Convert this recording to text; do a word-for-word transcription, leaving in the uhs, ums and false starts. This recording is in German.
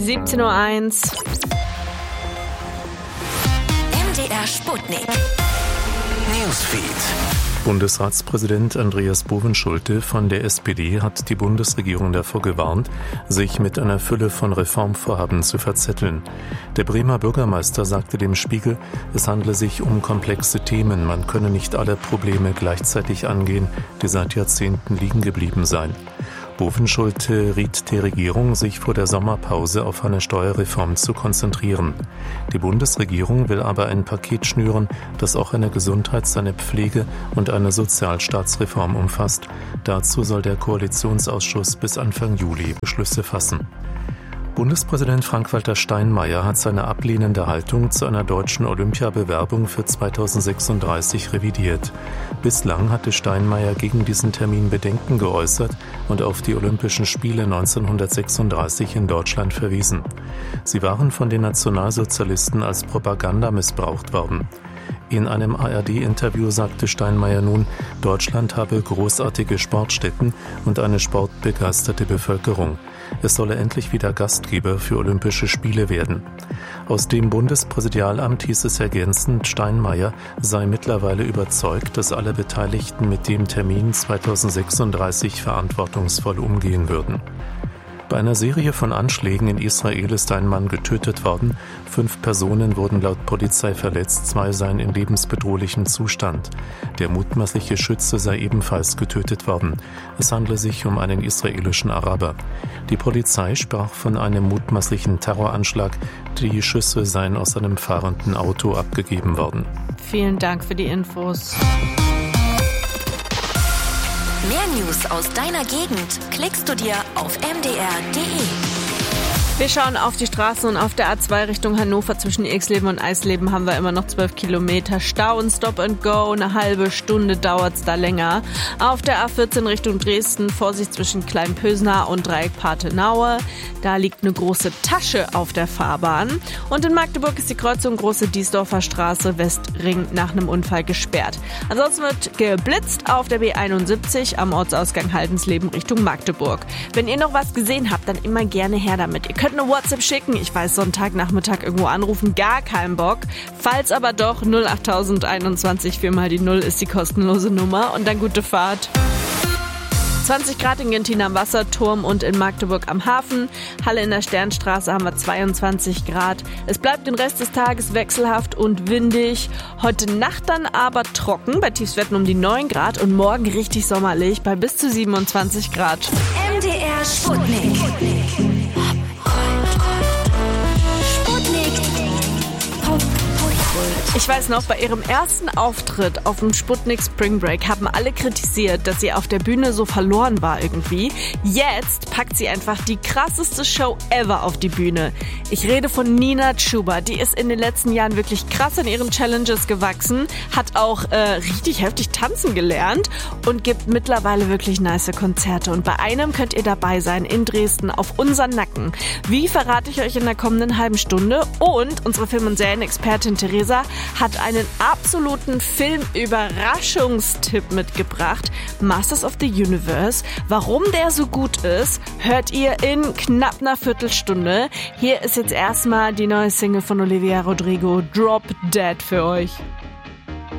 siebzehn Uhr eins. M D R Sputnik. Newsfeed. Bundesratspräsident Andreas Bovenschulte von der S P D hat die Bundesregierung davor gewarnt, sich mit einer Fülle von Reformvorhaben zu verzetteln. Der Bremer Bürgermeister sagte dem Spiegel, es handle sich um komplexe Themen, man könne nicht alle Probleme gleichzeitig angehen, die seit Jahrzehnten liegen geblieben seien. Bovenschulte riet der Regierung, sich vor der Sommerpause auf eine Steuerreform zu konzentrieren. Die Bundesregierung will aber ein Paket schnüren, das auch eine Gesundheits-, eine Pflege- und eine Sozialstaatsreform umfasst. Dazu soll der Koalitionsausschuss bis Anfang Juli Beschlüsse fassen. Bundespräsident Frank-Walter Steinmeier hat seine ablehnende Haltung zu einer deutschen Olympiabewerbung für zweitausendsechsunddreißig revidiert. Bislang hatte Steinmeier gegen diesen Termin Bedenken geäußert und auf die Olympischen Spiele neunzehnhundertsechsunddreißig in Deutschland verwiesen. Sie waren von den Nationalsozialisten als Propaganda missbraucht worden. In einem A R D-Interview sagte Steinmeier nun, Deutschland habe großartige Sportstätten und eine sportbegeisterte Bevölkerung. Es solle endlich wieder Gastgeber für Olympische Spiele werden. Aus dem Bundespräsidialamt hieß es ergänzend, Steinmeier sei mittlerweile überzeugt, dass alle Beteiligten mit dem Termin zweitausendsechsunddreißig verantwortungsvoll umgehen würden. Bei einer Serie von Anschlägen in Israel ist ein Mann getötet worden. Fünf Personen wurden laut Polizei verletzt, zwei seien in lebensbedrohlichem Zustand. Der mutmaßliche Schütze sei ebenfalls getötet worden. Es handle sich um einen israelischen Araber. Die Polizei sprach von einem mutmaßlichen Terroranschlag. Die Schüsse seien aus einem fahrenden Auto abgegeben worden. Vielen Dank für die Infos. Mehr News aus deiner Gegend klickst du dir auf m d r punkt d e. Wir schauen auf die Straßen und auf der A zwei Richtung Hannover zwischen Exleben und Eisleben haben wir immer noch zwölf Kilometer Stau und Stop and Go. Eine halbe Stunde dauert es da länger. Auf der A vierzehn Richtung Dresden Vorsicht zwischen Kleinpösnar und Dreieck Pathenaue. Da liegt eine große Tasche auf der Fahrbahn. Und in Magdeburg ist die Kreuzung Große Diesdorfer Straße Westring nach einem Unfall gesperrt. Ansonsten wird geblitzt auf der B einundsiebzig am Ortsausgang Haldensleben Richtung Magdeburg. Wenn ihr noch was gesehen habt, dann immer gerne her damit. Ihr könnt eine WhatsApp schicken. Ich weiß, Sonntagnachmittag irgendwo anrufen, gar keinen Bock. Falls aber doch, null acht einundzwanzig, viermal die Null ist die kostenlose Nummer. Und dann gute Fahrt. zwanzig Grad in Gentin am Wasserturm und in Magdeburg am Hafen. Halle in der Sternstraße haben wir zweiundzwanzig Grad. Es bleibt den Rest des Tages wechselhaft und windig. Heute Nacht dann aber trocken, bei Tiefstwerten um die neun Grad und morgen richtig sommerlich bei bis zu siebenundzwanzig Grad. M D R Sputnik. Ich weiß noch, bei ihrem ersten Auftritt auf dem Sputnik Spring Break haben alle kritisiert, dass sie auf der Bühne so verloren war irgendwie. Jetzt packt sie einfach die krasseste Show ever auf die Bühne. Ich rede von Nina Chuba. Die ist in den letzten Jahren wirklich krass in ihren Challenges gewachsen, hat auch äh, richtig heftig tanzen gelernt und gibt mittlerweile wirklich nice Konzerte. Und bei einem könnt ihr dabei sein in Dresden auf unseren Nacken. Wie, verrate ich euch in der kommenden halben Stunde. Und unsere Film- und Serienexpertin Theresa hat einen absoluten Film-Überraschungstipp mitgebracht. Masters of the Universe. Warum der so gut ist, hört ihr in knapp einer Viertelstunde. Hier ist jetzt erstmal die neue Single von Olivia Rodrigo, Drop Dead, für euch.